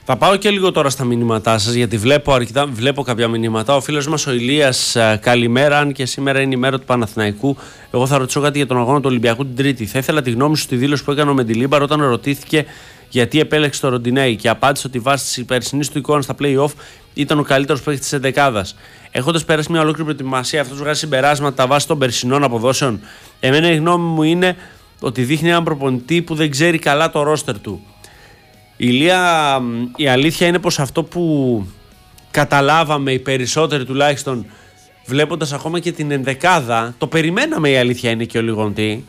Θα πάω και λίγο τώρα στα μηνύματά σας, γιατί βλέπω κάποια μηνύματα. Ο φίλος μας ο Ηλίας, καλημέρα. Αν και σήμερα είναι η μέρα του Παναθηναϊκού, εγώ θα ρωτήσω κάτι για τον αγώνα του Ολυμπιακού την Τρίτη. Θα ήθελα τη γνώμη σου στη δήλωση που έκανε ο Μεντιλίμπαρ όταν ρωτήθηκε γιατί επέλεξε το Ροντινέι και απάντησε ότι βάσει τη περσινή του εικόνα στα play-off ήταν ο καλύτερος παίκτης της εντεκάδας. Έχοντας περάσει μια ολόκληρη προετοιμασία, αυτός βγάζει συμπεράσματα βάσει των περσινών αποδόσεων. Εμένα η γνώμη μου είναι ότι δείχνει έναν προπονητή που δεν ξέρει καλά το ρόστερ του. Ηλία, η αλήθεια είναι πως αυτό που καταλάβαμε οι περισσότεροι τουλάχιστον βλέποντας ακόμα και την ενδεκάδα, το περιμέναμε, η αλήθεια είναι και ο Λιγοντή,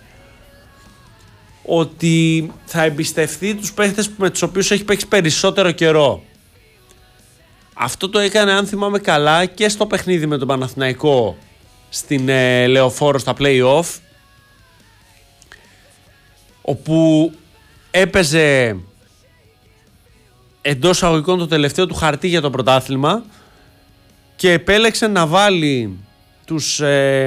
ότι θα εμπιστευτεί τους παίχτες με τους οποίους έχει παίξει περισσότερο καιρό. Αυτό το έκανε, αν θυμάμαι καλά, και στο παιχνίδι με τον Παναθηναϊκό στην Λεωφόρο στα play-off, όπου έπαιζε εντός αγωγικών το τελευταίο του χαρτί για το πρωτάθλημα και επέλεξε να βάλει τους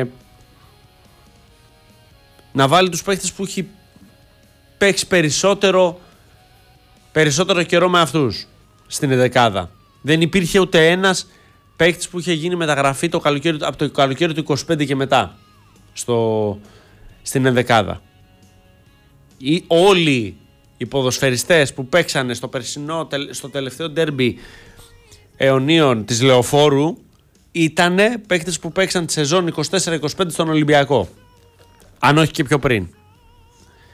παίχτες που έχει παίξει περισσότερο καιρό με αυτούς στην εδεκάδα. Δεν υπήρχε ούτε ένας παίκτης που είχε γίνει μεταγραφή από το καλοκαίρι του 25 και μετά στην ενδεκάδα. Όλοι οι ποδοσφαιριστές που παίξανε στο τελευταίο ντέρμπι αιωνίων της Λεωφόρου ήτανε παίκτες που παίξαν τη σεζόν 24-25 στον Ολυμπιακό, αν όχι και πιο πριν.